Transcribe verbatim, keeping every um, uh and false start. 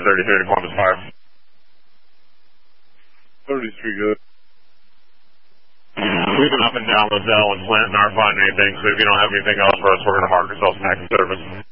two thirty-three to Columbus Fire. thirty-three, good. We've been up and down Lozelle and Flint and aren't finding anything, so if you don't have anything else for us, we're going to mark ourselves back in service.